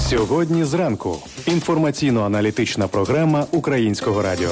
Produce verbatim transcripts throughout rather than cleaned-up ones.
Сьогодні зранку. Інформаційно-аналітична програма Українського радіо.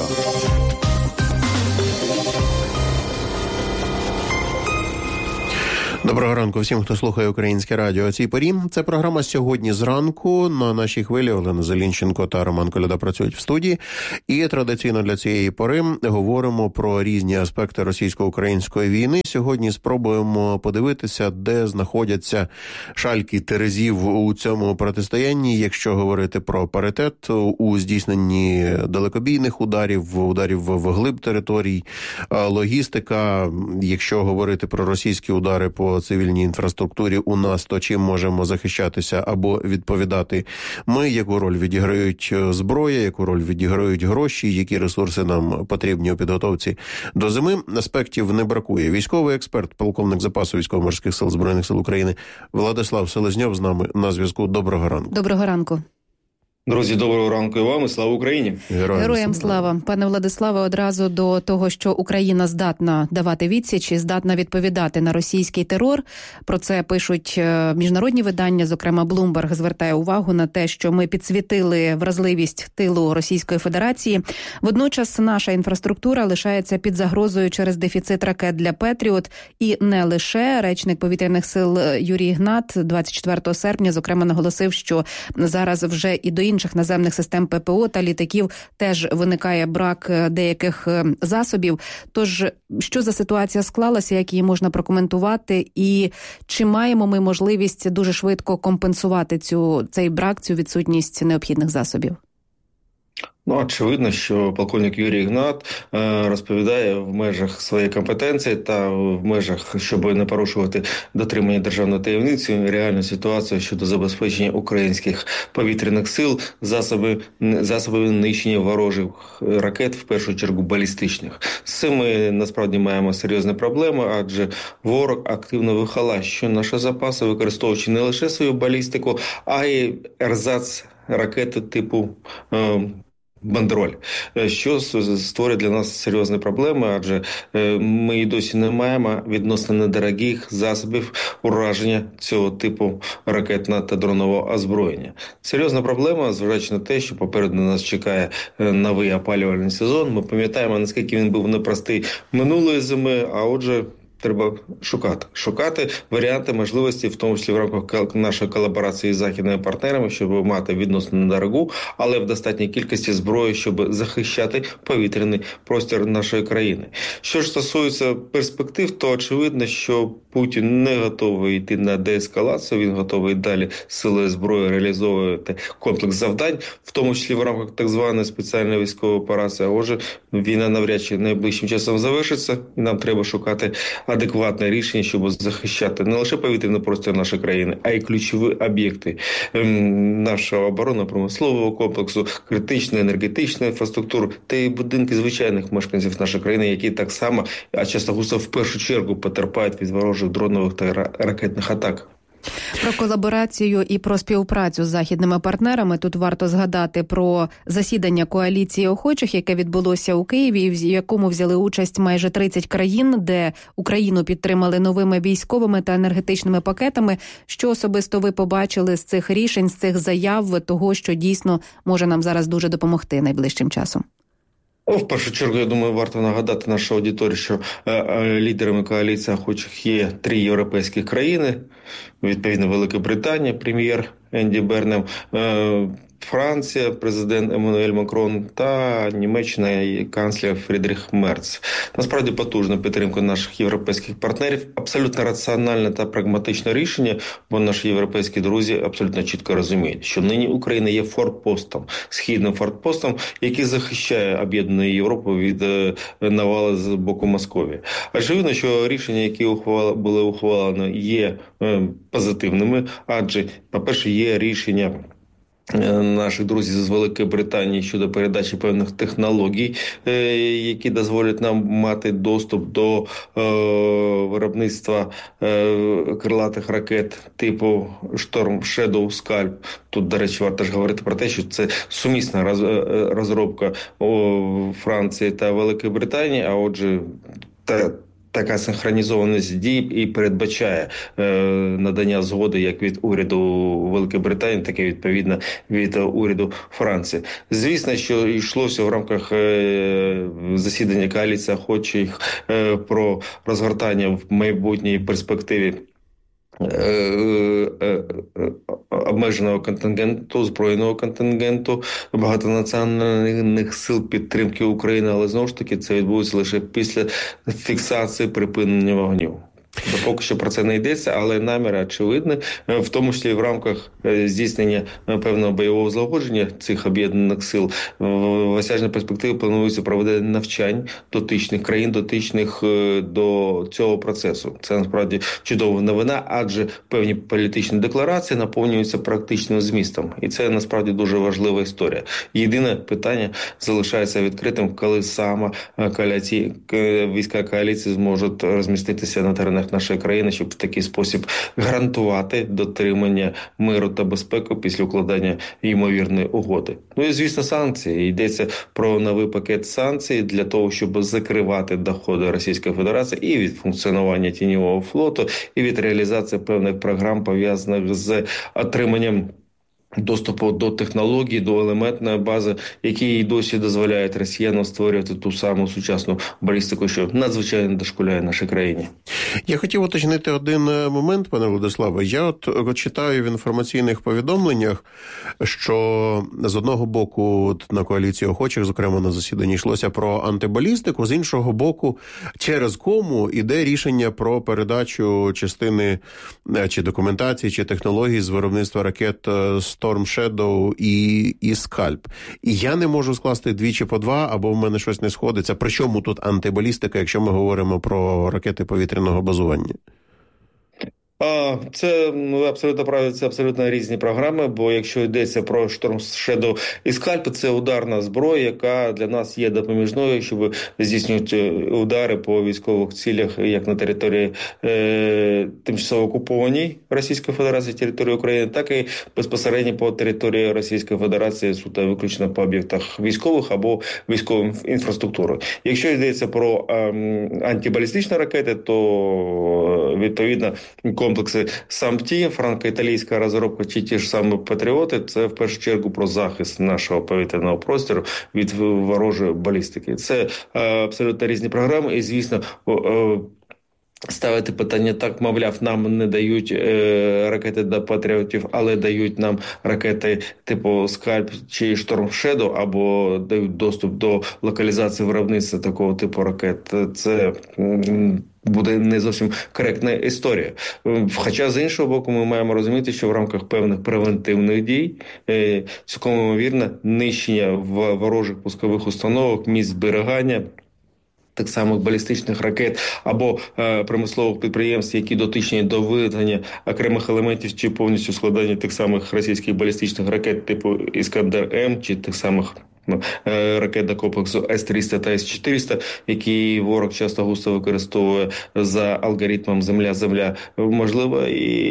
Доброго ранку всім, хто слухає Українське радіо о цій порі. Це програма «Сьогодні зранку». На нашій хвилі Олена Зелінченко та Роман Коляда працюють в студії. І традиційно для цієї пори говоримо про різні аспекти російсько-української війни. Сьогодні спробуємо подивитися, де знаходяться шальки терезів у цьому протистоянні, якщо говорити про паритет у здійсненні далекобійних ударів, ударів вглиб територій, логістика, якщо говорити про російські удари по цивільній інфраструктурі у нас, то чим можемо захищатися або відповідати ми, яку роль відіграють зброя, яку роль відіграють гроші, які ресурси нам потрібні у підготовці до зими. Аспектів не бракує. Військовий експерт, полковник запасу військово-морських сил Збройних сил України Владислав Селезньов з нами на зв'язку. Доброго ранку. Доброго ранку. Друзі, доброго ранку і вам, і слава Україні! Героям, Героям слава! Пане Владиславе, одразу до того, що Україна здатна давати відсіч і здатна відповідати на російський терор. Про це пишуть міжнародні видання, зокрема Bloomberg звертає увагу на те, що ми підсвітили вразливість тилу Російської Федерації. Водночас наша інфраструктура лишається під загрозою через дефіцит ракет для Петріот. І не лише. Речник повітряних сил Юрій Ігнат двадцять четвертого серпня, зокрема, наголосив, що зараз вже і до інших наземних систем ППО та літаків теж виникає брак деяких засобів. Тож, що за ситуація склалася, як її можна прокоментувати, і чи маємо ми можливість дуже швидко компенсувати цю, цей брак, цю відсутність необхідних засобів? Ну, очевидно, що полковник Юрій Ігнат е, розповідає в межах своєї компетенції та в межах, щоб не порушувати дотримання державної таємниці, реальну ситуацію щодо забезпечення українських повітряних сил засоби, засобами нищення ворожих ракет, в першу чергу балістичних. З цим ми насправді маємо серйозні проблеми, адже ворог активно вихолащує наші запаси, використовуючи не лише свою балістику, а й ерзац ракети типу е, бандероль, що створює для нас серйозні проблеми, адже ми і досі не маємо відносно недорогих засобів ураження цього типу ракетного та дронового озброєння. Серйозна проблема, зважаючи на те, що попереду нас чекає новий опалювальний сезон. Ми пам'ятаємо, наскільки він був непростий минулої зими, а отже, треба шукати. Шукати варіанти, можливості, в тому числі в рамках нашої колаборації з західними партнерами, щоб мати відносно недорогу, але в достатній кількості зброї, щоб захищати повітряний простір нашої країни. Що ж стосується перспектив, то очевидно, що Путін не готовий йти на деескалацію, він готовий далі силою зброї реалізовувати комплекс завдань, в тому числі в рамках так званої спеціальної військової операції. А отже, війна навряд чи найближчим часом завершиться, і нам треба шукати адекватне рішення, щоб захищати не лише повітряний простір нашої країни, а й ключові об'єкти нашого оборонно-промислового комплексу, критичної енергетичної інфраструктури та й будинки звичайних мешканців нашої країни, які так само, а часто густо в першу чергу потерпають від ворожих дронових та ракетних атак. Про колаборацію і про співпрацю з західними партнерами тут варто згадати про засідання коаліції охочих, яке відбулося у Києві, в якому взяли участь майже тридцять країн, де Україну підтримали новими військовими та енергетичними пакетами. Що особисто ви побачили з цих рішень, з цих заяв, того, що дійсно може нам зараз дуже допомогти найближчим часом? В першу чергу, я думаю, варто нагадати нашій аудиторії, що е, е, лідерами коаліції охочих є три європейські країни, відповідно Велика Британія, прем'єр Енді Бернем, е, Франція, президент Еммануель Макрон та Німеччина і канцлер Фрідріх Мерц. Насправді потужна підтримка наших європейських партнерів, абсолютно раціональне та прагматичне рішення, бо наші європейські друзі абсолютно чітко розуміють, що нині Україна є форпостом, східним форпостом, який захищає об'єднану Європу від навали з боку Московії. Очевидно, що рішення, які ухвали, були ухвалені, є е, позитивними, адже, по-перше, є рішення наших друзів з Великої Британії щодо передачі певних технологій, які дозволять нам мати доступ до е, виробництва е, крилатих ракет типу Storm Shadow Scalp. Тут, до речі, варто ж говорити про те, що це сумісна роз, розробка о, Франції та Великої Британії, а отже, та така синхронізованість дій і передбачає е, надання згоди як від уряду Великої Британії, так і відповідно від уряду Франції. Звісно, що йшлося в рамках е, засідання коаліції охочих е, про розгортання в майбутній перспективі обмеженого контингенту, збройного контингенту, багатонаціональних сил підтримки України, але знову ж таки це відбудеться лише після фіксації припинення вогню. Поки що про це не йдеться, але наміри очевидні, в тому числі в рамках здійснення певного бойового злагодження цих об'єднаних сил. В осяжній перспективі планується проведення навчань дотичних країн, дотичних до цього процесу. Це насправді чудова новина, адже певні політичні декларації наповнюються практичним змістом. І це насправді дуже важлива історія. Єдине питання залишається відкритим, коли саме коаліції, війська коаліції зможуть розміститися на теренах нашої країни, щоб в такий спосіб гарантувати дотримання миру та безпеки після укладання ймовірної угоди. Ну і, звісно, санкції. Йдеться про новий пакет санкцій для того, щоб закривати доходи Російської Федерації і від функціонування тіньового флоту, і від реалізації певних програм, пов'язаних з отриманням доступу до технологій, до елементної бази, які і досі дозволяють росіянам створювати ту саму сучасну балістику, що надзвичайно дошкуляє нашій країні. Я хотів уточнити один момент, пане Владиславе. Я от читаю в інформаційних повідомленнях, що з одного боку от на коаліції охочих, зокрема на засіданні, йшлося про антибалістику, з іншого боку, через кому іде рішення про передачу частини чи документації, чи технологій з виробництва ракет Storm Shadow і, і Scalp. І я не можу скласти двічі по два, або в мене щось не сходиться. Причому тут антибалістика, якщо ми говоримо про ракети повітряного базування? Це ну, абсолютно правильно, це абсолютно різні програми, бо якщо йдеться про Storm Shadow і Scalp, це ударна зброя, яка для нас є допоміжною, щоб здійснювати удари по військових цілях як на території е, тимчасово окупованій Російської Федерації, території України, так і безпосередньо по території Російської Федерації, суто виключно по об'єктах військових або військової інфраструктури. Якщо йдеться про е, антибалістичні ракети, то відповідно комплекси САМ-Ті, франко-італійська розробка чи ті ж самі Патріоти, це в першу чергу про захист нашого повітряного простору від ворожої балістики. Це е, абсолютно різні програми і, звісно, е, ставити питання так, мовляв, нам не дають е, ракети до Патріотів, але дають нам ракети типу Скальп чи Storm Shadow, або дають доступ до локалізації виробництва такого типу ракет. Це м- буде не зовсім коректна історія. Хоча, з іншого боку, ми маємо розуміти, що в рамках певних превентивних дій, цілком ймовірно, нищення в ворожих пускових установок, місць зберігання так самих балістичних ракет або е, промислових підприємств, які дотичні до виготовлення окремих елементів чи повністю складання тих самих російських балістичних ракет типу Іскандер-М чи тих самих ракет до комплексу С триста та С чотириста, які ворог часто густо використовує за алгоритмом земля-земля, можливо,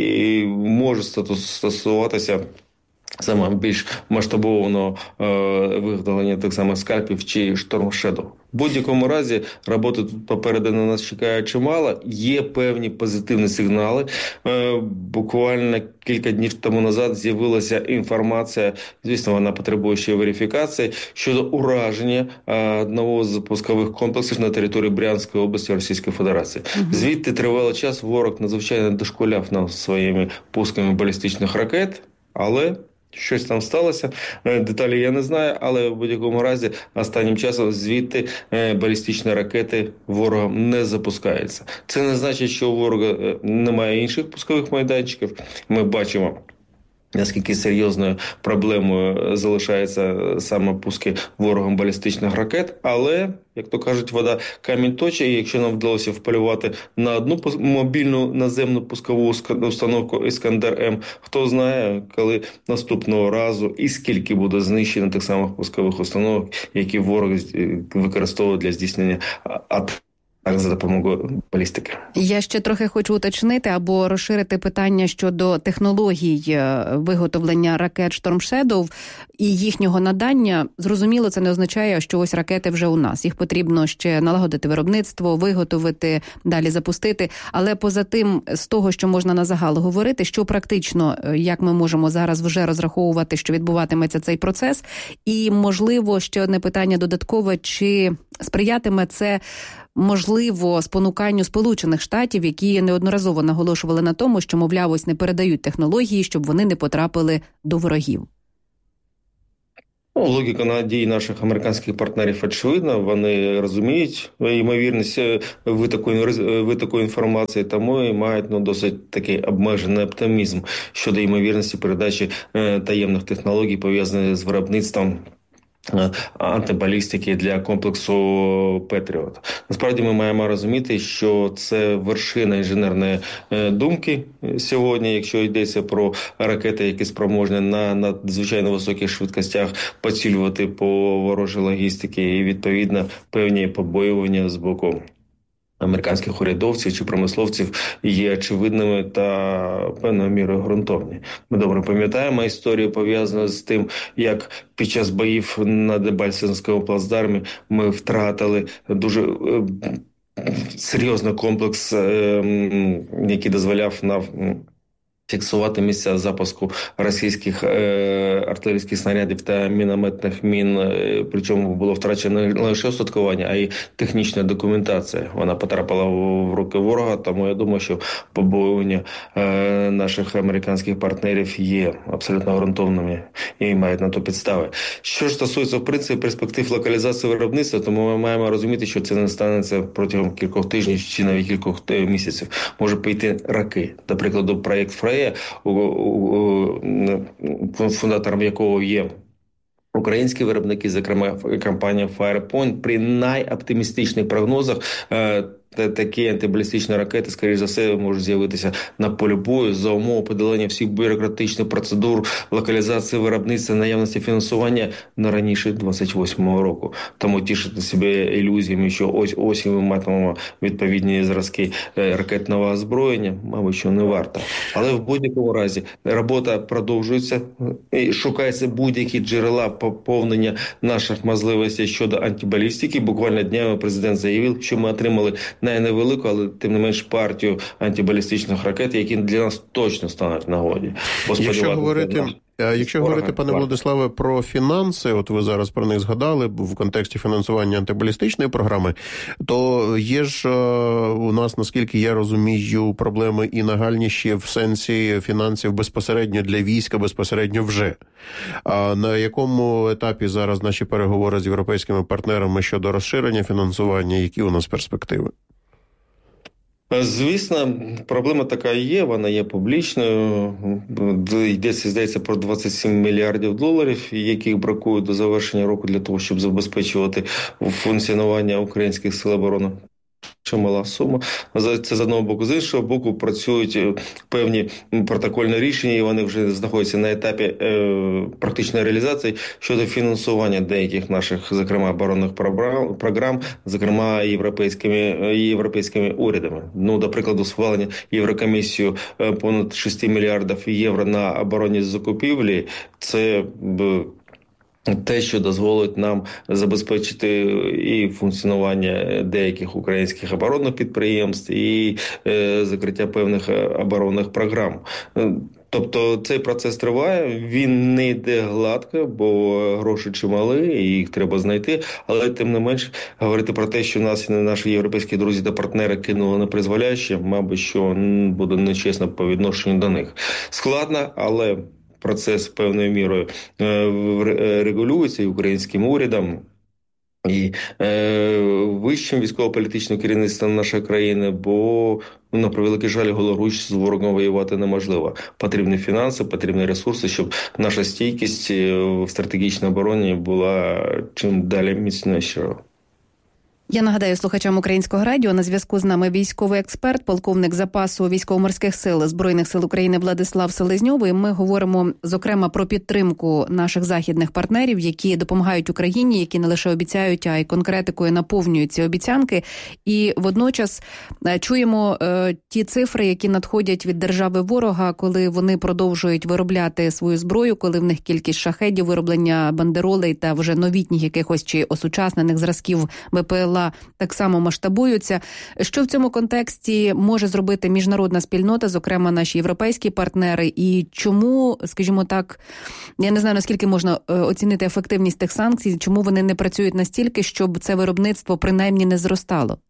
і може стосуватися саме більш масштабованого е, виготовлення тих самих скальпів чи Storm Shadow. В будь-якому разі, роботи тут попереду на нас чекає чимало. Є певні позитивні сигнали. Е, буквально кілька днів тому назад з'явилася інформація, звісно, вона потребує ще верифікації, щодо ураження е, одного з пускових комплексів на території Брянської області Російської Федерації. Mm-hmm. Звідти тривалий час ворог надзвичайно дошкуляв нас своїми пусками балістичних ракет, але щось там сталося, деталі я не знаю, але в будь-якому разі останнім часом звідти балістичні ракети ворогом не запускаються. Це не значить, що у ворога немає інших пускових майданчиків. Ми бачимо, наскільки серйозною проблемою залишається саме пуски ворогом балістичних ракет, але, як то кажуть, вода камінь точить, і якщо нам вдалося вполювати на одну мобільну наземну пускову установку Іскандер-М, хто знає, коли наступного разу і скільки буде знищено тих самих пускових установок, які ворог використовує для здійснення атак так за допомогою балістики. Я ще трохи хочу уточнити або розширити питання щодо технологій виготовлення ракет Storm Shadow і їхнього надання. Зрозуміло, це не означає, що ось ракети вже у нас. Їх потрібно ще налагодити виробництво, виготовити, далі запустити. Але поза тим, з того, що можна на загал говорити, що практично, як ми можемо зараз вже розраховувати, що відбуватиметься цей процес. І, можливо, ще одне питання додаткове, чи сприятиме це, можливо, спонуканню Сполучених Штатів, які неодноразово наголошували на тому, що, мовляв, ось не передають технології, щоб вони не потрапили до ворогів. Ну, логіка надії наших американських партнерів очевидна. Вони розуміють ймовірність витоку інформації, тому і мають ну, досить такий обмежений оптимізм щодо ймовірності передачі е, таємних технологій, пов'язаних з виробництвом антибалістики для комплексу Петріот. Насправді ми маємо розуміти, що це вершина інженерної думки сьогодні, якщо йдеться про ракети, які спроможні на надзвичайно високих швидкостях поцілювати по ворожій логістиці і, відповідно, певні побоювання з боку американських урядовців чи промисловців є очевидними та певною мірою ґрунтовні. Ми добре пам'ятаємо історію, пов'язану з тим, як під час боїв на Дебальцевському плацдармі ми втратили дуже е, серйозний комплекс, е, який дозволяв нам фіксувати місця запуску російських е, артилерійських снарядів та мінометних мін, е, причому було втрачено не лише устаткування, а й технічна документація. Вона потрапила в руки ворога, тому я думаю, що побоювання е, наших американських партнерів є абсолютно ґрунтовними і мають на то підстави. Що ж стосується, в принципі, перспектив локалізації виробництва, тому ми маємо розуміти, що це не станеться протягом кількох тижнів чи навіть кількох місяців. Може піти роки. До прикладу, проєкт Фрея, фундатором якого є українські виробники, зокрема компанія Firepoint, при найоптимістичних прогнозах такі антибалістичні ракети, скоріш за все, можуть з'явитися на полі бою за умови подолання всіх бюрократичних процедур, локалізації виробництва, наявності фінансування не раніше двадцять восьмого року. Тому тішити себе ілюзіями, що ось осінь ми матимемо відповідні зразки ракетного озброєння, мабуть, що не варто. Але в будь-якому разі робота продовжується, і шукаються будь-які джерела поповнення наших можливостей щодо антибалістики. Буквально днями президент заявив, що ми отримали не невелику, але тим не менш партію антибалістичних ракет, які для нас точно стануть в нагоді. Якщо говорити, якщо говорити, пане Владиславе, про фінанси, от ви зараз про них згадали в контексті фінансування антибалістичної програми, то є ж у нас, наскільки я розумію, проблеми і нагальніші в сенсі фінансів безпосередньо для війська, безпосередньо вже. А на якому етапі зараз наші переговори з європейськими партнерами щодо розширення фінансування, які у нас перспективи? Звісно, проблема така є, вона є публічною. Йдеться, здається, про двадцять сім мільярдів доларів, яких бракує до завершення року для того, щоб забезпечувати функціонування українських сил оборони. Чимала сума. Це з одного боку. З іншого боку, працюють певні протокольні рішення, і вони вже знаходяться на етапі е, практичної реалізації щодо фінансування деяких наших, зокрема, оборонних програм, зокрема, європейськими, європейськими урядами. Ну, до прикладу, схвалення Єврокомісією понад шість мільярдів євро на оборонні закупівлі – це б те, що дозволить нам забезпечити і функціонування деяких українських оборонних підприємств, і е, закриття певних оборонних програм. Тобто цей процес триває, він не йде гладко, бо гроші чимали, і їх треба знайти, але тим не менш говорити про те, що нас і наші європейські друзі та партнери кинули на призволяще, мабуть, що буде нечесно по відношенню до них. Складно, але процес певною мірою регулюється і українським урядом, і е, вищим військово-політичним керівництвом нашої країни, бо, на превеликий жаль, голоруч з ворогом воювати неможливо. Потрібні фінанси, потрібні ресурси, щоб наша стійкість в стратегічній обороні була чим далі міцнішою. Я нагадаю слухачам Українського радіо, на зв'язку з нами військовий експерт, полковник запасу Військово-морських сил Збройних сил України Владислав Селезньов. І ми говоримо, зокрема, про підтримку наших західних партнерів, які допомагають Україні, які не лише обіцяють, а й конкретикою наповнюють ці обіцянки. І водночас чуємо е, ті цифри, які надходять від держави ворога, коли вони продовжують виробляти свою зброю, коли в них кількість шахедів, вироблення бандеролей та вже новітніх якихось чи осучаснених зразків БПЛА так само масштабуються. Що в цьому контексті може зробити міжнародна спільнота, зокрема наші європейські партнери, і чому, скажімо так, я не знаю, наскільки можна оцінити ефективність тих санкцій, чому вони не працюють настільки, щоб це виробництво принаймні не зростало?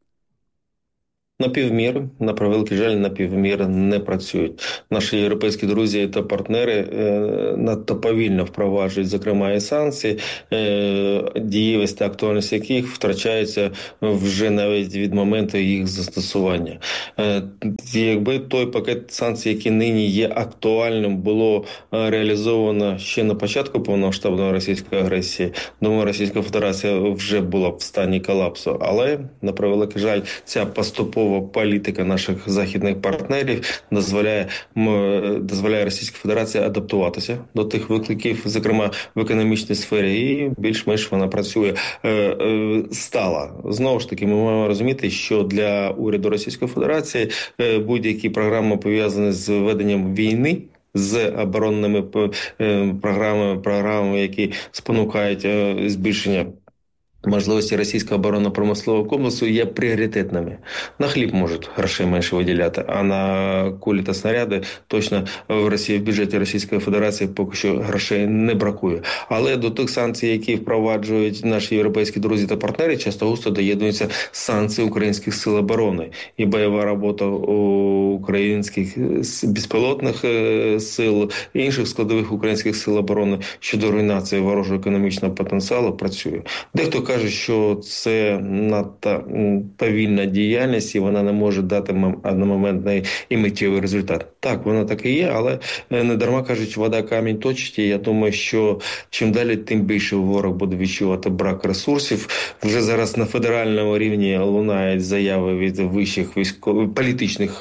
На півмір, на превеликий жаль, на півмір не працюють. Наші європейські друзі та партнери е, надто повільно впроваджують, зокрема, і санкції, е, дієвість та актуальність яких втрачається вже навіть від моменту їх застосування. Е, якби той пакет санкцій, який нині є актуальним, було реалізовано ще на початку повномасштабної російської агресії, думаю, Російська Федерація вже була б в стані колапсу. Але, на превеликий жаль, ця поступова політика наших західних партнерів дозволяє, дозволяє Російській Федерації адаптуватися до тих викликів, зокрема в економічній сфері, і більш-менш вона працює е, е, стала. Знову ж таки, ми маємо розуміти, що для уряду Російської Федерації е, будь-які програми, пов'язані з веденням війни, з оборонними е, програмами, програмами, які спонукають е, збільшення можливості російського оборонно-промислового комплексу, є пріоритетними. На хліб можуть грошей менше виділяти, а на кулі та снаряди точно в Росії, в бюджеті Російської Федерації поки що грошей не бракує. Але до тих санкцій, які впроваджують наші європейські друзі та партнери, часто густо доєднуються санкції українських сил оборони. І бойова робота українських безпілотних сил, і інших складових українських сил оборони щодо руйнації ворожого економічного потенціалу працює. Дехто каже, що це надто повільна діяльність і вона не може дати одномоментний і миттєвий результат. Так, вона так і є, але не дарма кажуть, вода камінь точить. І я думаю, що чим далі, тим більше ворог буде відчувати брак ресурсів. Вже зараз на федеральному рівні лунають заяви від вищих військових, політичних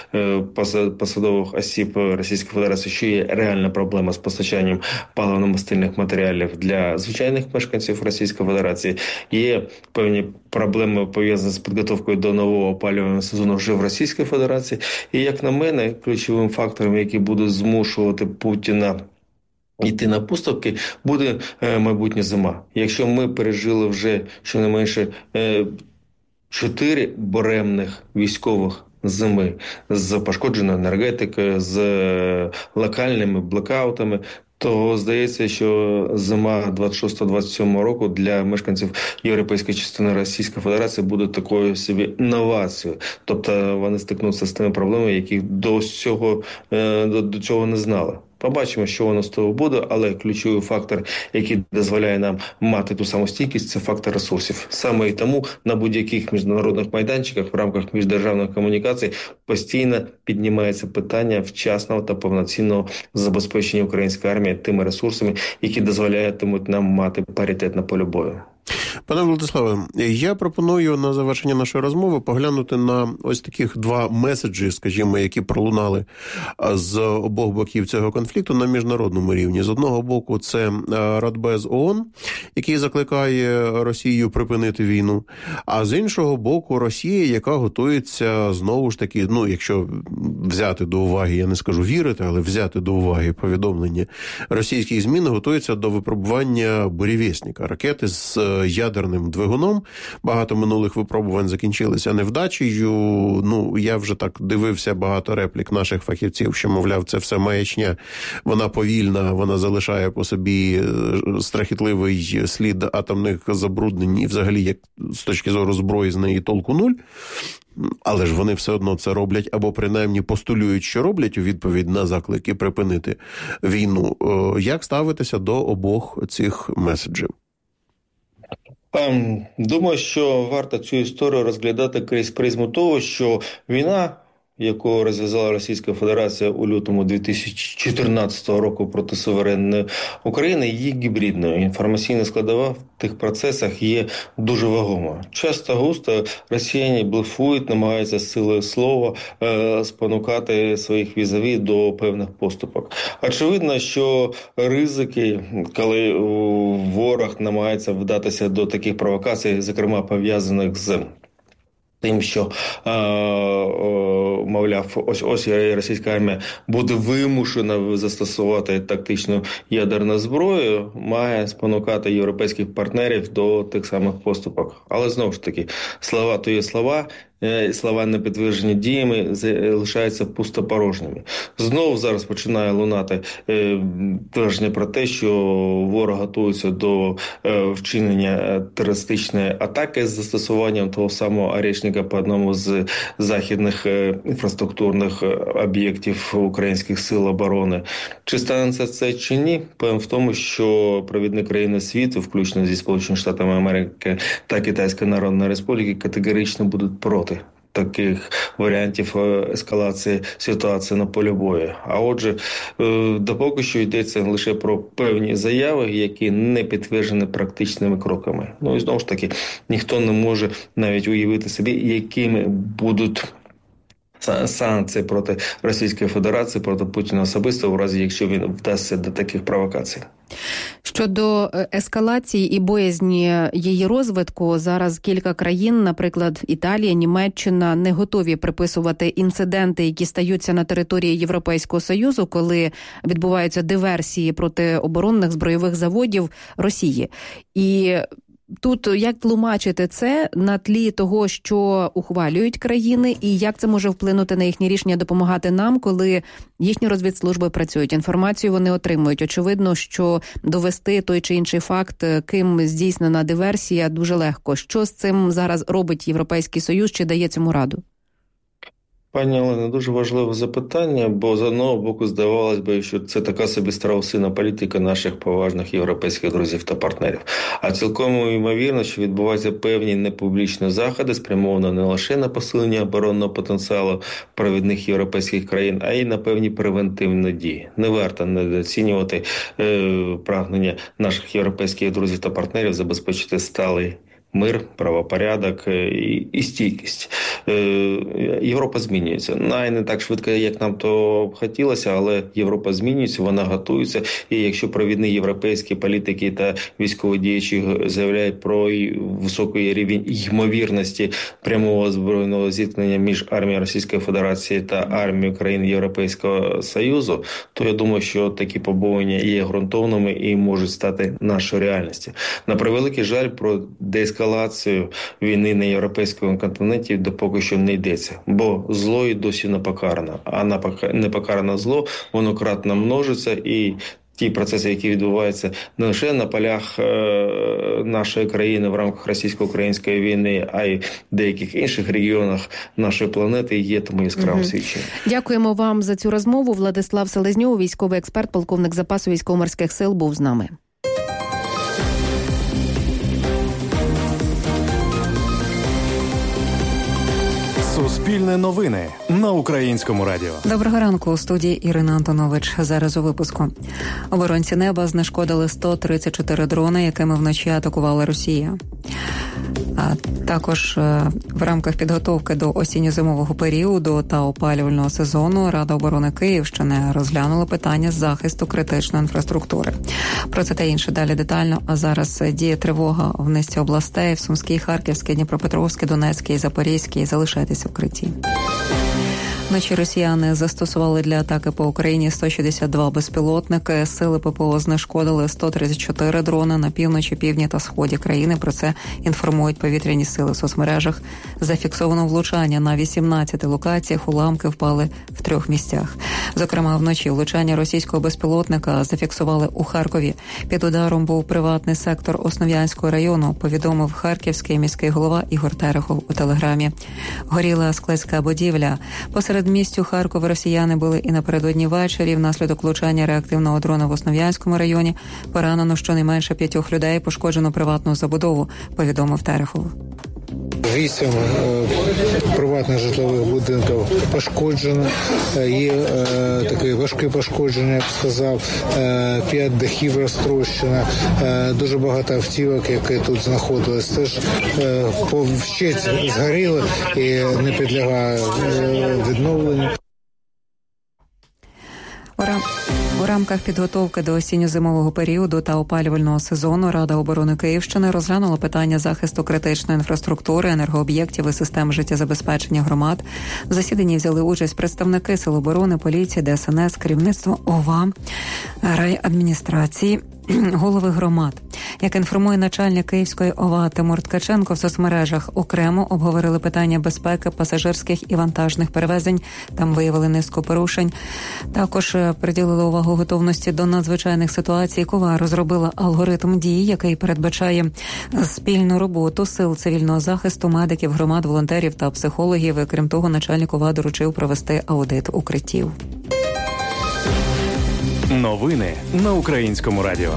посадових осіб Російської Федерації, що є реальна проблема з постачанням паливно-мастильних матеріалів для звичайних мешканців Російської Федерації. Є певні проблеми, пов'язані з підготовкою до нового опалювального сезону вже в Російській Федерації. І, як на мене, ключовим фактором, який буде змушувати Путіна йти на поступки, буде е, майбутня зима. Якщо ми пережили вже щонайменше е, чотири буремних військових зими з пошкодженою енергетикою, з е, локальними блекаутами, то здається, що зима двадцять шостого двадцять сьомого року для мешканців європейської частини Російської Федерації буде такою собі новацією. Тобто вони стикнуться з тими проблемами, які до цього, до, до цього не знали. Побачимо, що воно з того буде, але ключовий фактор, який дозволяє нам мати ту саму стійкість, це фактор ресурсів. Саме і тому на будь-яких міжнародних майданчиках в рамках міждержавних комунікацій постійно піднімається питання вчасного та повноцінного забезпечення української армії тими ресурсами, які дозволятимуть нам мати паритет на полі бою. Пане Владиславе, я пропоную на завершення нашої розмови поглянути на ось таких два меседжі, скажімо, які пролунали з обох боків цього конфлікту на міжнародному рівні. З одного боку, це Радбез ООН, який закликає Росію припинити війну, а з іншого боку, Росія, яка готується знову ж таки, ну, якщо взяти до уваги, я не скажу вірити, але взяти до уваги повідомлення російських ЗМІ, готується до випробування буревєсника, ракети з ядерним двигуном. Багато минулих випробувань закінчилися невдачею. Ну, я вже так дивився багато реплік наших фахівців, що, мовляв, це все маячня. Вона повільна, вона залишає по собі страхітливий слід атомних забруднень і взагалі, як з точки зору зброї, з неї толку нуль. Але ж вони все одно це роблять, або принаймні постулюють, що роблять у відповідь на заклики припинити війну. Як ставитися до обох цих меседжів? Думаю, що варто цю історію розглядати крізь призму того, що війна яку розв'язала Російська Федерація у лютому дві тисячі чотирнадцятого року проти суверенної України, є гібридною. Інформаційна складова в тих процесах є дуже вагома. Часто густо росіяни блефують, намагаються з силою слова е, спонукати своїх візаві до певних поступок. Очевидно, що ризики, коли ворог намагається вдатися до таких провокацій, зокрема пов'язаних з тим, що, е, е, мовляв, ось ось російська армія буде вимушена застосувати тактичну ядерну зброю, має спонукати європейських партнерів до тих самих поступок. Але знову ж таки, слова то є слова, слова не підтверджені діями, лишаються пустопорожніми. Знову зараз починає лунати е, твердження про те, що ворог готується до е, вчинення терористичної атаки з застосуванням того самого «Орєшника» по одному з західних е, інфраструктурних об'єктів українських сил оборони. Чи станеться це чи ні? Певно в тому, що провідні країни світу, включно зі Сполученими Штатами Америки та Китайської Народної Республіки, категорично будуть проти таких варіантів ескалації ситуації на полі бою. А отже, допоки що йдеться лише про певні заяви, які не підтверджені практичними кроками. Ну і знову ж таки, ніхто не може навіть уявити собі, якими будуть санкції проти Російської Федерації, проти Путіна особисто, у разі, якщо він вдасться до таких провокацій. Щодо ескалації і боязні її розвитку, зараз кілька країн, наприклад, Італія, Німеччина, не готові приписувати інциденти, які стаються на території Європейського Союзу, коли відбуваються диверсії проти оборонних збройових заводів Росії. І тут як тлумачити це на тлі того, що ухвалюють країни, і як це може вплинути на їхні рішення допомагати нам, коли їхні розвідслужби працюють, інформацію вони отримують. Очевидно, що довести той чи інший факт, ким здійснена диверсія, дуже легко. Що з цим зараз робить Європейський Союз, чи дає цьому раду? Пані Олена, дуже важливе запитання, бо з одного боку здавалось би, що це така собі страусина політика наших поважних європейських друзів та партнерів. А цілком ймовірно, що відбуваються певні непублічні заходи, спрямовані не лише на посилення оборонного потенціалу провідних європейських країн, а й на певні превентивні дії. Не варто недооцінювати е, прагнення наших європейських друзів та партнерів забезпечити сталий мир, правопорядок і, і стійкість. Е, Європа змінюється. Най не так швидко, як нам то хотілося, але Європа змінюється, вона готується. І якщо провідні європейські політики та військові діячі заявляють про високий рівень ймовірності прямого збройного зіткнення між армією Російської Федерації та армією країн Європейського Союзу, то я думаю, що такі побоювання є ґрунтовними і можуть стати нашою реальністю. На превеликий жаль, про деескалацію ескалацію війни на європейському континенті допоки що не йдеться, бо зло і досі не покарано, а непокаране зло, воно кратно множиться, і ті процеси, які відбуваються не лише на полях е, нашої країни в рамках російсько-української війни, а й в деяких інших регіонах нашої планети, є тому яскравим угу. свідченням. Дякуємо вам за цю розмову. Владислав Селезньов, військовий експерт, полковник запасу військово-морських сил, був з нами. Суспільне новини на Українському радіо. Доброго ранку, у студії Ірина Антонович. Зараз у випуску. Оборонці неба знешкодили сто тридцять чотири дрони, якими вночі атакувала Росія. А також в рамках підготовки до осінньо-зимового періоду та опалювального сезону Рада оборони Київщини розглянула питання захисту критичної інфраструктури. Про це та інше далі детально. А зараз діє тривога в низці областей, в Сумській, Харківській, Дніпропетровській, Донецькій, Запорізькій. Залишайтеся в укритті. Вночі росіяни застосували для атаки по Україні сто шістдесят два безпілотники. Сили ППО знешкодили сто тридцять чотири дрони на півночі, півдні та сході країни. Про це інформують повітряні сили в соцмережах. Зафіксовано влучання на вісімнадцяти локаціях. Уламки впали в трьох місцях. Зокрема, вночі влучання російського безпілотника зафіксували у Харкові. Під ударом був приватний сектор Основ'янського району, повідомив харківський міський голова Ігор Терехов у телеграмі. Горіла складська будівля. Посеред містю Харкова росіяни були і напередодні ввечері. Внаслідок влучання реактивного дрона в Основ'янському районі поранено щонайменше п'ятьох людей, пошкоджено приватну забудову, повідомив Терехов. Вісім приватних житлових будинків пошкоджено. Є таке важке пошкодження, я б сказав. П'ять дахів розтрощено. Дуже багато автівок, які тут знаходились, теж вщеть згоріли і не підлягає відновленню. У рамках підготовки до осінньо-зимового періоду та опалювального сезону Рада оборони Київщини розглянула питання захисту критичної інфраструктури, енергооб'єктів і систем життєзабезпечення громад. В засіданні взяли участь представники Сил оборони, поліції, Де Ес Ен Ес, керівництво ОВА, райадміністрації, голови громад. Як інформує начальник Київської ОВА Тимур Ткаченко, в соцмережах окремо обговорили питання безпеки пасажирських і вантажних перевезень. Там виявили низку порушень. Також приділили увагу готовності до надзвичайних ситуацій. ОВА розробила алгоритм дій, який передбачає спільну роботу сил цивільного захисту, медиків, громад, волонтерів та психологів. І, крім того, начальник ОВА доручив провести аудит укриттів. Новини на Українському радіо.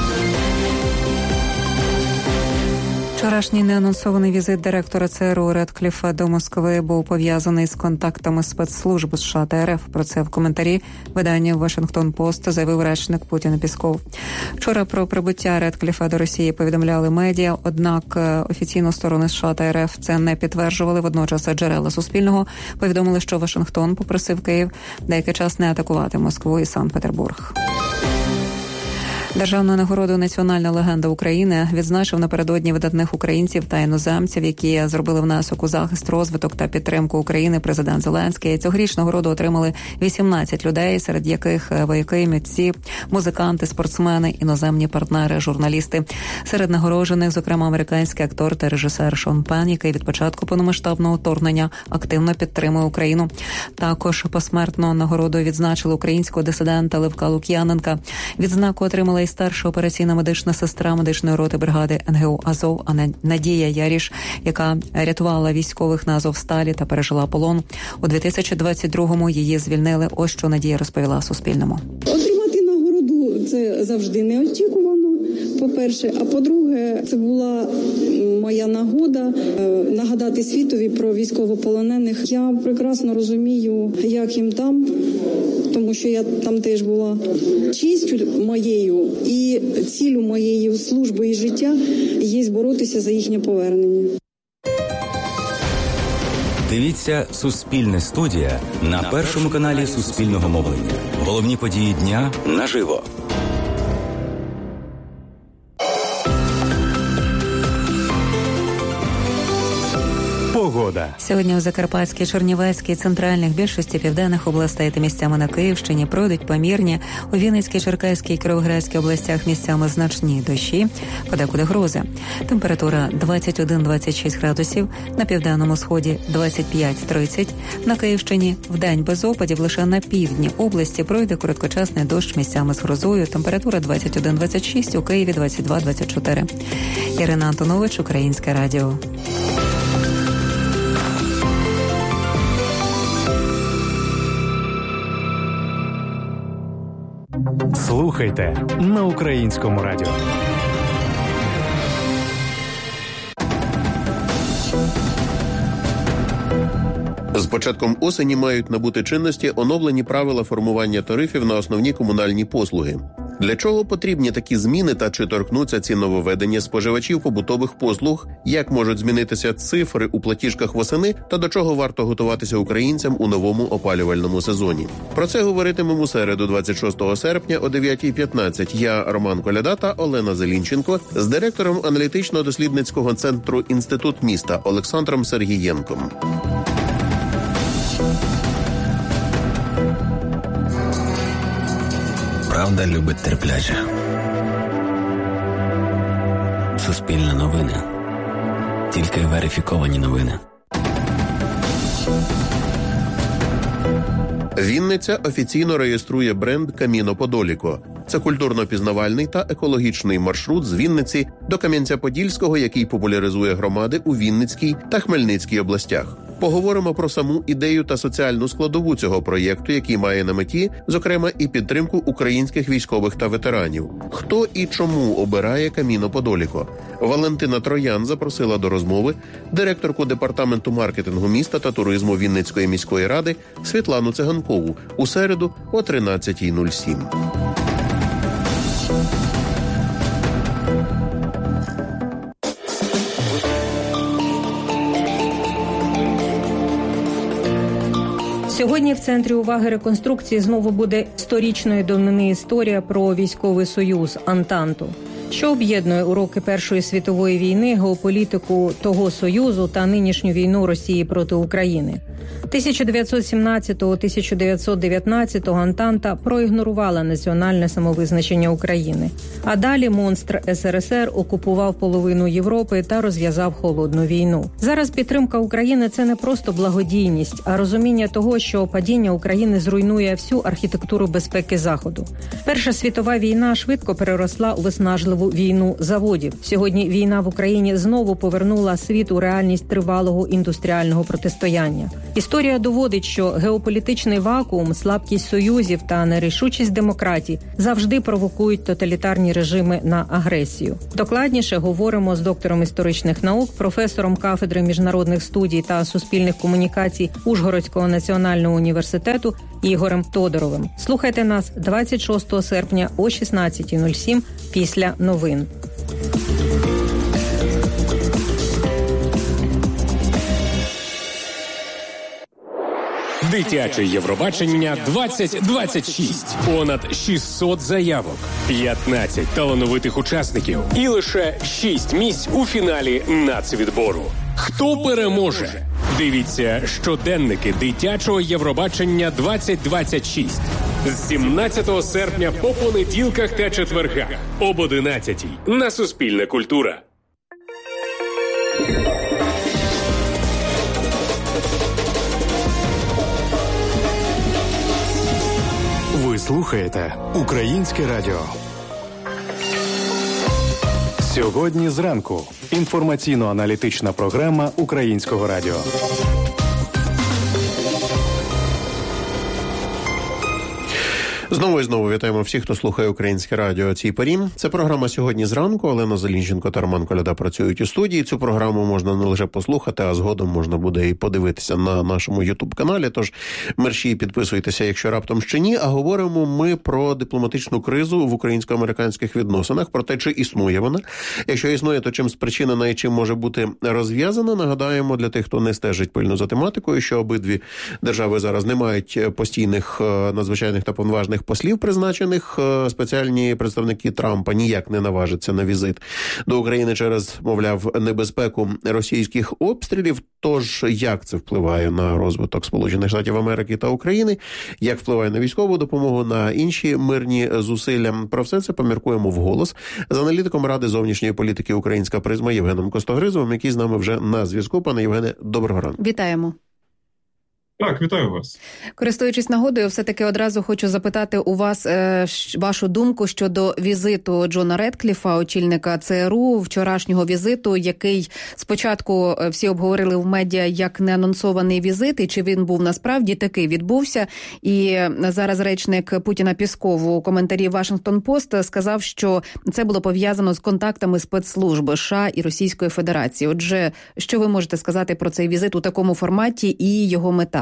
Вчорашній неанонсований візит директора Це Ер У Редкліфа до Москви був пов'язаний з контактами спецслужб США та Ер Еф. Про це в коментарі виданню «Вашингтон-Пост» заявив речник Путіна Пісков. Вчора про прибуття Редкліфа до Росії повідомляли медіа, однак офіційно сторони США та Ер Еф це не підтверджували. Водночас джерела Суспільного повідомили, що Вашингтон попросив Київ деякий час не атакувати Москву і Санкт-Петербург. Державну нагороду «Національна легенда України» відзначив напередодні видатних українців та іноземців, які зробили внесок у захист, розвиток та підтримку України президент Зеленський. Цьогоріч нагороду отримали вісімнадцять людей, серед яких вояки, митці, музиканти, спортсмени, іноземні партнери, журналісти. Серед нагороджених, зокрема, американський актор та режисер Шон Пен, який від початку повномасштабного вторгнення активно підтримує Україну. Також посмертно нагороду відзначили українського дисидента Левка Лук'яненка. Відзнаку отримала і старша операційна медична сестра медичної роти бригади Ен Ге У Азов Надія Яріш, яка рятувала військових на Азовсталі та пережила полон. У дві тисячі двадцять другому її звільнили. Ось що Надія розповіла Суспільному. Отримати нагороду – це завжди неочікувано, по-перше. А по-друге, це була моя нагода нагадати світові про військовополонених. Я прекрасно розумію, як їм там, тому що я там теж була. Чістю моєю і цілю моєї служби і життя є боротися за їхнє повернення. Дивіться «Суспільне студія» на першому каналі Суспільного мовлення. Головні події дня наживо. Погода. Сьогодні у Закарпатській, Чернівецькій, центральних, більшості південних областей та місцями на Київщині пройдуть помірні. У Вінницькій, Черкаській, Кіровоградській областях місцями значні дощі, подекуди грози. Температура двадцять один - двадцять шість градусів, на південному сході двадцять п'ять - тридцять. На Київщині вдень без опадів, лише на півдні області пройде короткочасний дощ місцями з грозою. Температура двадцять один - двадцять шість, у Києві двадцять два - двадцять чотири. Ірина Антонович, Українське радіо. Слухайте на Українському радіо. З початком осені мають набути чинності оновлені правила формування тарифів на основні комунальні послуги. Для чого потрібні такі зміни та чи торкнуться ці нововведення споживачів побутових послуг, як можуть змінитися цифри у платіжках восени та до чого варто готуватися українцям у новому опалювальному сезоні. Про це говоритимемо у середу двадцять шостого серпня о дев'ятій п'ятнадцять. Я, Роман Коляда, та Олена Зелінченко з директором аналітично-дослідницького центру «Інститут міста» Олександром Сергієнком. Правда любить терпляче. Суспільне новини. Тільки верифіковані новини. Вінниця офіційно реєструє бренд «Каміно Подоліко». Це культурно-пізнавальний та екологічний маршрут з Вінниці до Кам'янця-Подільського, який популяризує громади у Вінницькій та Хмельницькій областях. Поговоримо про саму ідею та соціальну складову цього проєкту, який має на меті, зокрема, і підтримку українських військових та ветеранів. Хто і чому обирає Каміно-Подоліко? Валентина Троян запросила до розмови директорку департаменту маркетингу міста та туризму Вінницької міської ради Світлану Циганкову у середу о тринадцята нуль сім. Сьогодні в центрі уваги реконструкції знову буде сторічної давнини історія про військовий союз «Антанту», що об'єднує уроки Першої світової війни, геополітику того союзу та нинішню війну Росії проти України. тисяча дев'ятсот сімнадцятого - тисяча дев'ятсот дев'ятнадцятого Антанта проігнорувала національне самовизначення України. А далі монстр ес ер ес ер окупував половину Європи та розв'язав холодну війну. Зараз підтримка України – це не просто благодійність, а розуміння того, що падіння України зруйнує всю архітектуру безпеки Заходу. Перша світова війна швидко переросла у виснажливу війну заводів. Сьогодні війна в Україні знову повернула світ у реальність тривалого індустріального протистояння. Історія доводить, що геополітичний вакуум, слабкість союзів та нерішучість демократій завжди провокують тоталітарні режими на агресію. Докладніше говоримо з доктором історичних наук, професором кафедри міжнародних студій та суспільних комунікацій Ужгородського національного університету Ігорем Тодоровим. Слухайте нас двадцять шостого серпня о шістнадцята нуль сім після новин. Дитяче Євробачення двадцять двадцять шість. Понад шістсот заявок, п'ятнадцять талановитих учасників і лише шість місць у фіналі нацвідбору. Хто переможе? Дивіться щоденники Дитячого Євробачення двадцять двадцять шість. З сімнадцятого серпня по понеділках та четвергах об одинадцятій на Суспільне культура. Ви слухаєте Українське радіо. Сьогодні зранку. Інформаційно-аналітична програма Українського радіо. Знову і знову вітаємо всіх, хто слухає Українське радіо о цій порі. Це програма «Сьогодні зранку». Олена Зелінченко та Роман Коляда працюють у студії. Цю програму можна не лише послухати, а згодом можна буде і подивитися на нашому ютуб-каналі. Тож мерщій підписуйтеся, якщо раптом ще ні. А говоримо ми про дипломатичну кризу в українсько-американських відносинах, про те, чи існує вона. Якщо існує, то чим спричинена і чим може бути розв'язана. Нагадаємо для тих, хто не стежить пильно за тематикою, що обидві держави зараз не мають постійних, надзвичайних та повноважних послів, призначених. Спеціальні представники Трампа ніяк не наважаться на візит до України через, мовляв, небезпеку російських обстрілів. Тож, як це впливає на розвиток Сполучених Штатів Америки та України, як впливає на військову допомогу, на інші мирні зусилля. Про все це поміркуємо вголос з аналітиком Ради зовнішньої політики «Українська призма» Євгеном Костогризовим, який з нами вже на зв'язку. Пане Євгене, доброго ранку. Вітаємо. Так, вітаю вас. Користуючись нагодою, все-таки одразу хочу запитати у вас е, вашу думку щодо візиту Джона Редкліфа, очільника це ер у, вчорашнього візиту, який спочатку всі обговорили в медіа як неанонсований візит, і чи він був насправді такий відбувся. І зараз речник Путіна Пєсков у коментарі «Вашингтон-Пост» сказав, що це було пов'язано з контактами спецслужб США і Російської Федерації. Отже, що ви можете сказати про цей візит у такому форматі і його мета?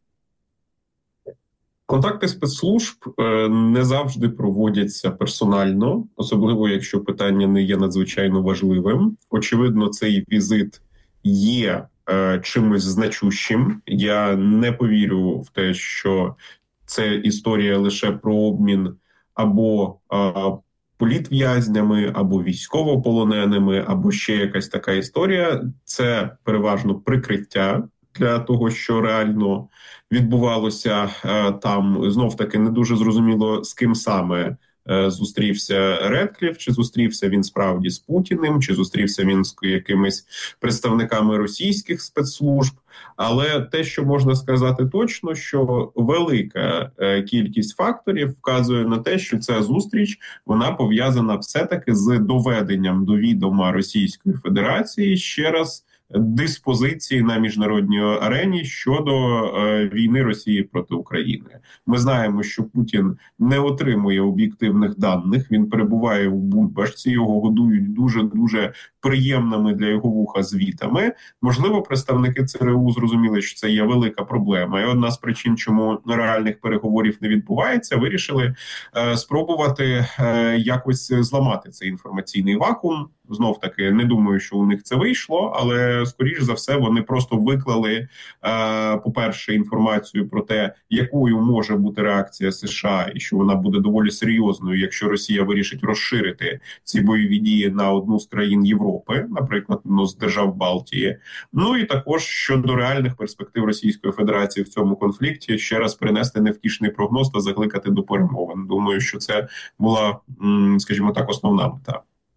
Контакти спецслужб не завжди проводяться персонально, особливо якщо питання не є надзвичайно важливим. Очевидно, цей візит є е, чимось значущим. Я не повірю в те, що це історія лише про обмін або е, політв'язнями, або військовополоненими, або ще якась така історія. Це переважно прикриття для того, що реально відбувалося е, там. Знов-таки не дуже зрозуміло, з ким саме зустрівся Редкліф, чи зустрівся він справді з Путіним, чи зустрівся він з якимись представниками російських спецслужб. Але те, що можна сказати точно, що велика кількість факторів вказує на те, що ця зустріч, вона пов'язана все-таки з доведенням до відома Російської Федерації ще раз диспозиції на міжнародній арені щодо е, війни Росії проти України. Ми знаємо, що Путін не отримує об'єктивних даних, він перебуває у бульбашці, його годують дуже-дуже приємними для його вуха звітами. Можливо, представники ЦРУ зрозуміли, що це є велика проблема. І одна з причин, чому реальних переговорів не відбувається, вирішили е, спробувати е, якось зламати цей інформаційний вакуум. Знов-таки, не думаю, що у них це вийшло, але, скоріш за все, вони просто виклали, е, по-перше, інформацію про те, якою може бути реакція США, і що вона буде доволі серйозною, якщо Росія вирішить розширити ці бойові дії на одну з країн Європи, наприклад, ну, з держав Балтії. Ну і також щодо реальних перспектив Російської Федерації в цьому конфлікті, ще раз принести невтішний прогноз та закликати до перемовин. Думаю, що це була, скажімо так, основна мета.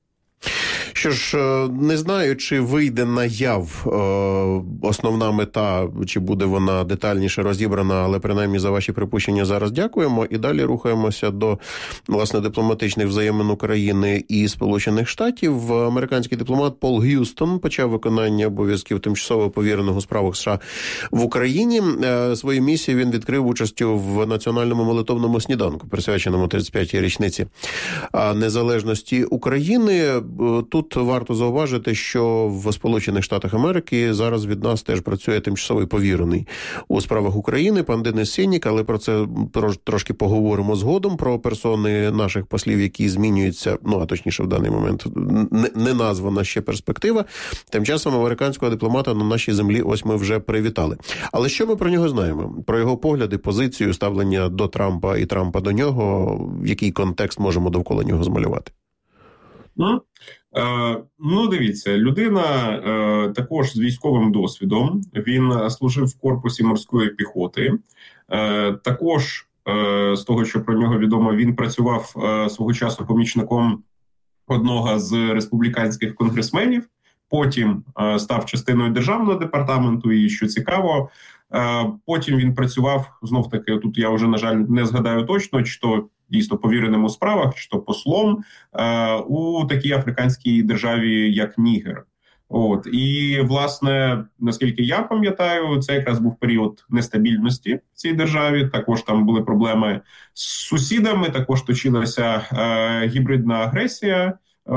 Що ж, не знаю, чи вийде наяв основна мета, чи буде вона детальніше розібрана, але принаймні за ваші припущення зараз дякуємо. І далі рухаємося до, власне, дипломатичних взаємин України і Сполучених Штатів. Американський дипломат Пол Г'юстон почав виконання обов'язків тимчасово повіреного у справах США в Україні. Свою місію він відкрив участю в національному молитовному сніданку, присвяченому тридцять п'ятій річниці незалежності України. Тут варто зауважити, що в Сполучених Штатах Америки зараз від нас теж працює тимчасовий повірений у справах України, пан Денис Сеннік, але про це трошки поговоримо згодом, про персони наших послів, які змінюються, ну, а точніше в даний момент не названа ще перспектива. Тим часом американського дипломата на нашій землі ось ми вже привітали. Але що ми про нього знаємо? Про його погляди, позицію, ставлення до Трампа і Трампа до нього, який контекст можемо довкола нього змалювати? Ну, е, ну дивіться, людина е, також з військовим досвідом, він служив в корпусі морської піхоти, е, також е, з того, що про нього відомо, він працював е, свого часу помічником одного з республіканських конгресменів, потім е, став частиною державного департаменту і, що цікаво, е, потім він працював, знов-таки, тут я вже, на жаль, не згадаю точно, чи то дійсно повіреним у справах, що послом е, у такій африканській державі, як Нігер. От. І, власне, наскільки я пам'ятаю, це якраз був період нестабільності в цій державі. Також там були проблеми з сусідами, також точилася е, гібридна агресія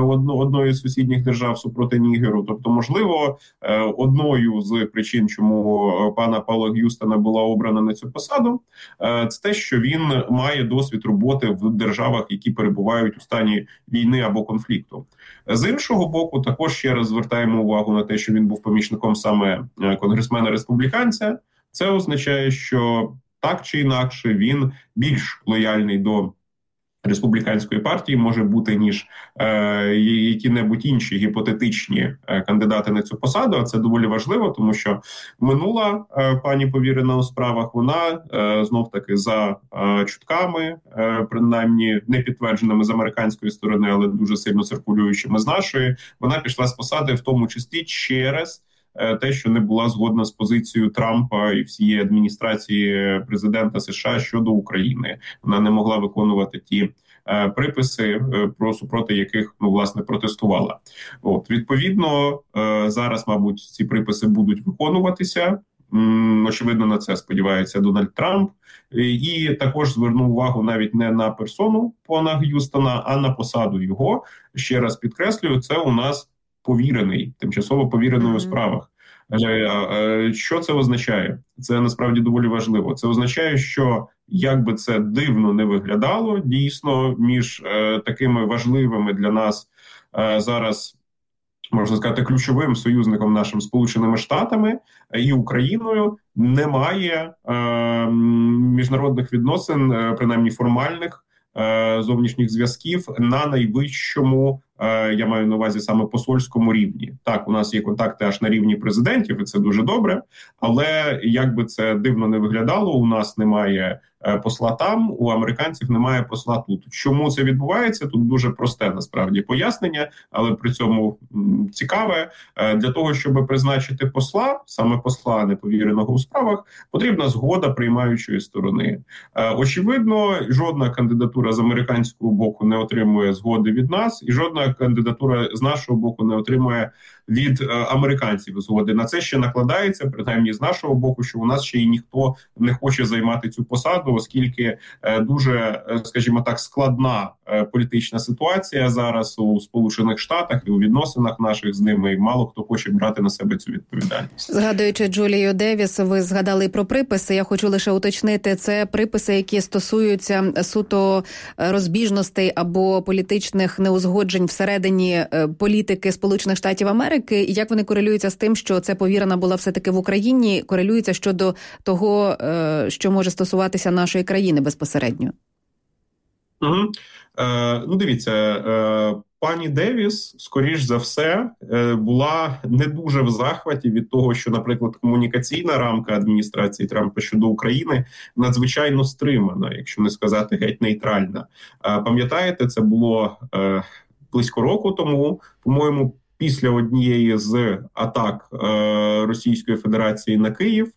одної з сусідніх держав супроти Нігеру. Тобто, можливо, одною з причин, чому пана Пола Г'юстона була обрана на цю посаду, це те, що він має досвід роботи в державах, які перебувають у стані війни або конфлікту. З іншого боку, також ще раз звертаємо увагу на те, що він був помічником саме конгресмена-республіканця. Це означає, що так чи інакше він більш лояльний до республіканської партії може бути, ніж е, які-небудь інші гіпотетичні е, кандидати на цю посаду. А це доволі важливо, тому що минула е, пані повірена у справах, вона е, знов-таки за е, чутками, е, принаймні не підтвердженими з американської сторони, але дуже сильно циркулюючими з нашої, вона пішла з посади в тому числі через те, що не була згодна з позицією Трампа і всієї адміністрації президента США щодо України. Вона не могла виконувати ті е, приписи, е, про супроти яких, ну, власне, протестувала. От, відповідно, е, зараз, мабуть, ці приписи будуть виконуватися. М, очевидно, на це сподівається Дональд Трамп. І, і також звернув увагу навіть не на персону пана Г'юстона, а на посаду його. Ще раз підкреслюю, це у нас повірений, тимчасово повірений mm-hmm. у справах. Що це означає? Це насправді доволі важливо. Це означає, що, як би це дивно не виглядало, дійсно, між е, такими важливими для нас е, зараз, можна сказати, ключовим союзником нашим Сполученими Штатами і Україною немає е, міжнародних відносин, е, принаймні формальних, зовнішніх зв'язків на найвищому, я маю на увазі саме посольському рівні. Так, у нас є контакти аж на рівні президентів, і це дуже добре, але як би це дивно не виглядало, у нас немає посла там, у американців немає посла тут. Чому це відбувається? Тут дуже просте насправді пояснення, але при цьому цікаве. Для того, щоб призначити посла, саме посла неповіреного у справах, потрібна згода приймаючої сторони. Очевидно, жодна кандидатура з американського боку не отримує згоди від нас, і жодна кандидатура з нашого боку не отримує від американців згоди. На це ще накладається, принаймні з нашого боку, що у нас ще й ніхто не хоче займати цю посаду, оскільки дуже, скажімо так, складна політична ситуація зараз у Сполучених Штатах і у відносинах наших з ними, і мало хто хоче брати на себе цю відповідальність. Згадуючи Джулію Девіс, ви згадали про приписи. Я хочу лише уточнити, це приписи, які стосуються суто розбіжностей або політичних неузгоджень всередині політики Сполучених Штатів Америки. Як вони корелюються з тим, що це повірена була все-таки в Україні, корелюються щодо того, що може стосуватися нашої країни безпосередньо? Угу. Е, ну, дивіться, е, пані Девіс, скоріш за все, е, була не дуже в захваті від того, що, наприклад, комунікаційна рамка адміністрації Трампа щодо України надзвичайно стримана, якщо не сказати геть нейтральна. Е, пам'ятаєте, це було е, близько року тому, по-моєму, після однієї з атак е, Російської Федерації на Київ,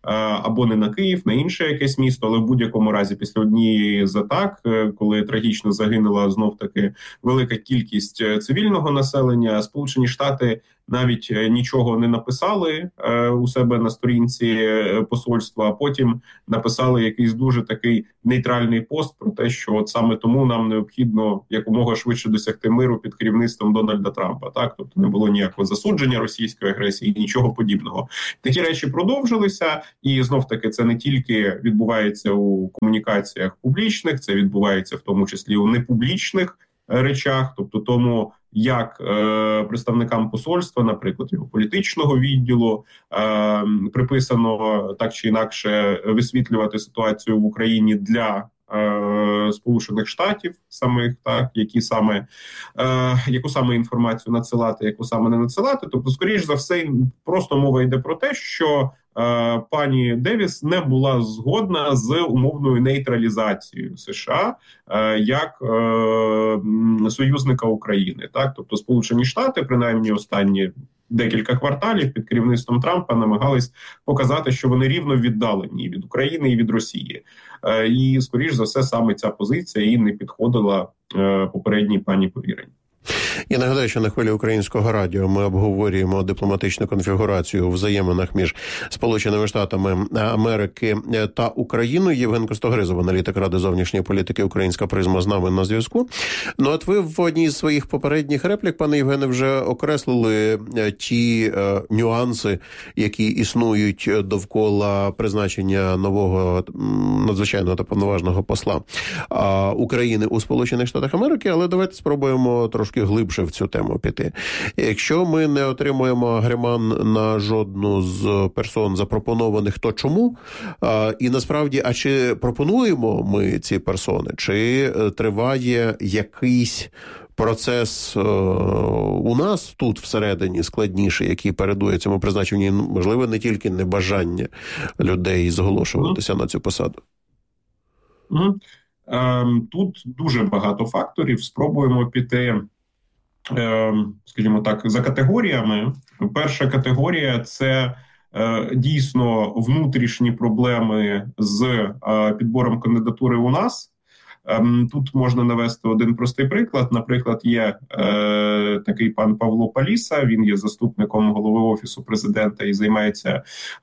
або не на Київ, на інше якесь місто, але в будь-якому разі після однієї з атак, коли трагічно загинула знов-таки велика кількість цивільного населення, Сполучені Штати навіть нічого не написали е, у себе на сторінці посольства, а потім написали якийсь дуже такий нейтральний пост про те, що от саме тому нам необхідно якомога швидше досягти миру під керівництвом Дональда Трампа. Так, тобто не було ніякого засудження російської агресії, нічого подібного. Такі речі продовжилися, і знов-таки це не тільки відбувається у комунікаціях публічних, це відбувається в тому числі у непублічних речах, тобто тому, як е, представникам посольства, наприклад, його політичного відділу, е, приписано так чи інакше висвітлювати ситуацію в Україні для е, Сполучених Штатів самих, так, які саме, е, яку саме інформацію надсилати, яку саме не надсилати. Тобто, скоріш за все, просто мова йде про те, що е, пані Девіс не була згодна з умовною нейтралізацією США е, як е, союзника України. Так? Тобто Сполучені Штати, принаймні останні декілька кварталів під керівництвом Трампа намагались показати, що вони рівно віддалені від України і від Росії. Е, і, скоріш за все, саме ця позиція і не підходила е, попередній пані повірені. Я нагадаю, що на хвилі Українського радіо ми обговорюємо дипломатичну конфігурацію у взаєминах між Сполученими Штатами Америки та Україною. Євген Костогризов, аналітик Ради зовнішньої політики «Українська призма», з нами на зв'язку. Ну, от ви в одній з своїх попередніх реплік, пане Євгене, вже окреслили ті е, нюанси, які існують довкола призначення нового надзвичайного та повноважного посла е, України у Сполучених Штатах Америки, але давайте спробуємо трошки глибше в цю тему піти. Якщо ми не отримуємо агреман на жодну з персон запропонованих, то чому? А, і насправді, а чи пропонуємо ми ці персони? Чи триває якийсь процес е, у нас тут всередині складніший, який передує цьому призначенню, можливо, не тільки небажання людей зголошуватися mm. на цю посаду? Mm. Ем, тут дуже багато факторів. Спробуємо піти, ем, скажімо так, за категоріями. Перша категорія – це е, дійсно внутрішні проблеми з е, підбором кандидатури у нас. Ем, тут можна навести один простий приклад. Наприклад, є е, такий пан Павло Паліса, він є заступником голови Офісу президента і займається